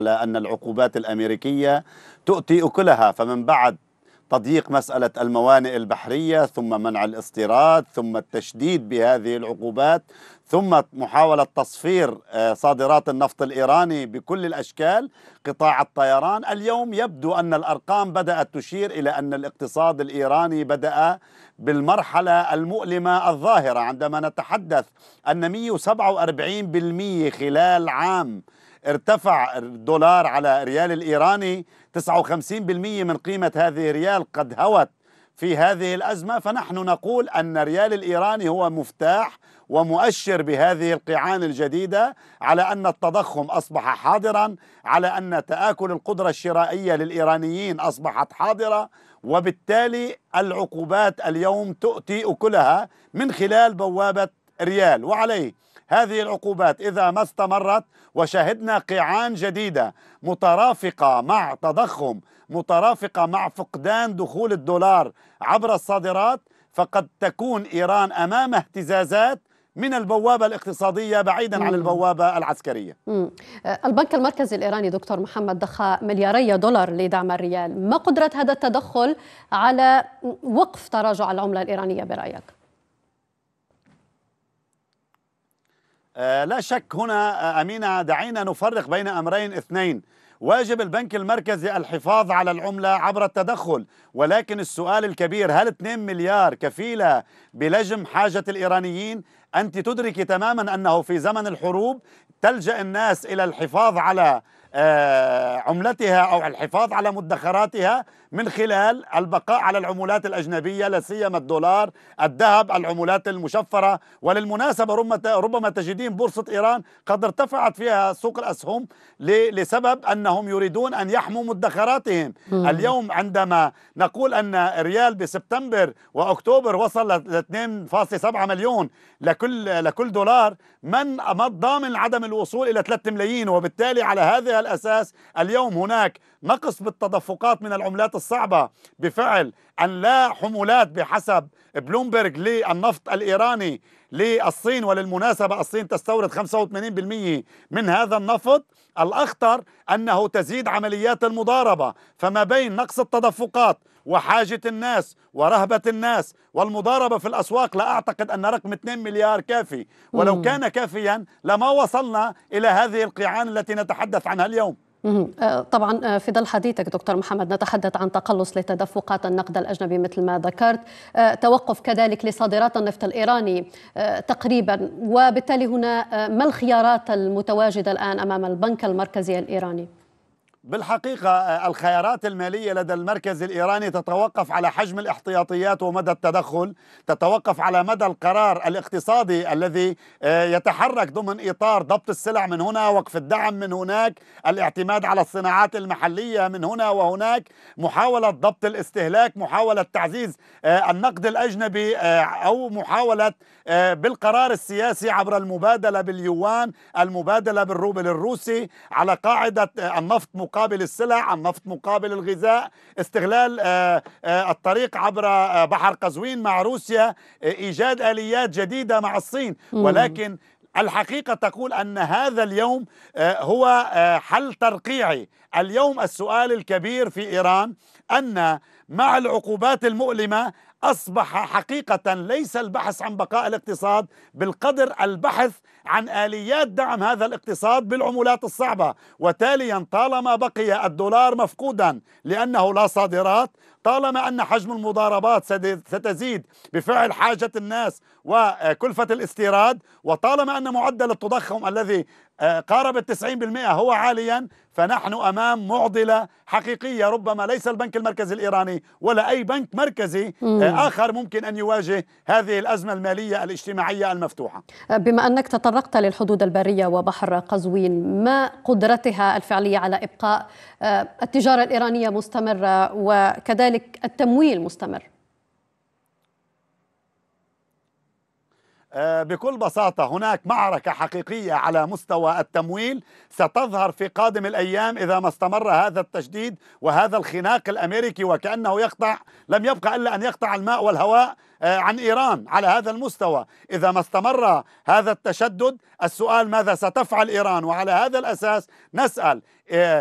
أن العقوبات الأمريكية تؤتي أكلها، فمن بعد تضييق مسألة الموانئ البحرية، ثم منع الاستيراد، ثم التشديد بهذه العقوبات، ثم محاولة تصفير صادرات النفط الإيراني بكل الأشكال، قطاع الطيران. اليوم يبدو أن الأرقام بدأت تشير إلى أن الاقتصاد الإيراني بدأ بالمرحلة المؤلمة الظاهرة، عندما نتحدث أن 147% خلال عام ارتفع الدولار على ريال الإيراني، 59% من قيمة هذه الريال قد هوت في هذه الأزمة. فنحن نقول أن ريال الإيراني هو مفتاح ومؤشر بهذه القيعان الجديدة على أن التضخم أصبح حاضرا، على أن تآكل القدرة الشرائية للإيرانيين أصبحت حاضرة، وبالتالي العقوبات اليوم تؤتي أكلها من خلال بوابة ريال. وعليه هذه العقوبات إذا ما استمرت وشهدنا قيعان جديدة مترافقة مع تضخم، مترافقة مع فقدان دخول الدولار عبر الصادرات، فقد تكون إيران أمام اهتزازات من البوابة الاقتصادية بعيدا عن البوابة العسكرية. البنك المركزي الإيراني دكتور محمد ضخ ملياري دولار لدعم الريال. ما قدرة هذا التدخل على وقف تراجع العملة الإيرانية برأيك؟ لا شك هنا أمينة، دعينا نفرق بين أمرين اثنين. واجب البنك المركزي الحفاظ على العملة عبر التدخل، ولكن السؤال الكبير: هل 2 مليار كفيلة بلجم حاجة الإيرانيين؟ أنت تدرك تماما أنه في زمن الحروب تلجأ الناس إلى الحفاظ على عملتها أو الحفاظ على مدخراتها من خلال البقاء على العملات الأجنبية، لا سيما الدولار، الذهب، العملات المشفرة. وللمناسبة ربما تجدين بورصة إيران قد ارتفعت فيها سوق الأسهم لسبب أنهم يريدون أن يحموا مدخراتهم. اليوم عندما نقول أن الريال بسبتمبر وأكتوبر وصل ل 2.7 مليون لكل دولار، من ضامن عدم الوصول إلى 3 ملايين؟ وبالتالي على هذا الأساس اليوم هناك نقص بالتدفقات من العملات الصعبة، بفعل أن لا حمولات بحسب بلومبرج للنفط الإيراني للصين. وللمناسبة الصين تستورد 85% من هذا النفط. الأخطر أنه تزيد عمليات المضاربة، فما بين نقص التدفقات وحاجة الناس ورهبة الناس والمضاربة في الأسواق، لا أعتقد أن رقم 2 مليار كافي، ولو كان كافيا لما وصلنا إلى هذه القيعان التي نتحدث عنها اليوم. طبعا في ظل حديثك دكتور محمد نتحدث عن تقلص لتدفقات النقد الأجنبي مثل ما ذكرت، توقف كذلك لصادرات النفط الإيراني تقريبا، وبالتالي هنا ما الخيارات المتواجدة الآن أمام البنك المركزي الإيراني؟ بالحقيقة الخيارات المالية لدى المركز الإيراني تتوقف على حجم الاحتياطيات ومدى التدخل، تتوقف على مدى القرار الاقتصادي الذي يتحرك ضمن إطار ضبط السلع من هنا، وقف الدعم من هناك، الاعتماد على الصناعات المحلية من هنا وهناك، محاولة ضبط الاستهلاك، محاولة تعزيز النقد الأجنبي، أو محاولة بالقرار السياسي عبر المبادلة باليوان، المبادلة بالروبل الروسي، على قاعدة النفط مقابل السلع، النفط مقابل الغذاء، استغلال الطريق عبر بحر قزوين مع روسيا، إيجاد آليات جديدة مع الصين. ولكن الحقيقة تقول أن هذا اليوم هو حل ترقيعي. اليوم السؤال الكبير في إيران أن مع العقوبات المؤلمة أصبح حقيقة ليس البحث عن بقاء الاقتصاد بالقدر البحث عن آليات دعم هذا الاقتصاد بالعملات الصعبة. وتاليا طالما بقي الدولار مفقودا لأنه لا صادرات، طالما أن حجم المضاربات ستزيد بفعل حاجة الناس وكلفة الاستيراد، وطالما أن معدل التضخم الذي قارب 90% هو عاليا، فنحن أمام معضلة حقيقية. ربما ليس البنك المركزي الإيراني ولا أي بنك مركزي آخر ممكن أن يواجه هذه الأزمة المالية الاجتماعية المفتوحة. بما أنك تطرقت للحدود البرية وبحر قزوين، ما قدرتها الفعلية على إبقاء التجارة الإيرانية مستمرة وكذلك التمويل مستمر؟ بكل بساطة هناك معركة حقيقية على مستوى التمويل ستظهر في قادم الأيام إذا ما استمر هذا التشديد وهذا الخناق الأمريكي، وكأنه لم يبقى إلا أن يقطع الماء والهواء عن إيران على هذا المستوى. إذا ما استمر هذا التشدد، السؤال ماذا ستفعل إيران؟ وعلى هذا الأساس نسأل